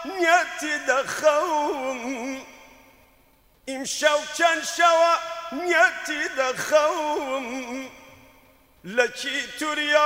نیەتی دەخەوم ئیمشەو چەند شەوە نیەتی دەخەوم لە چی توریا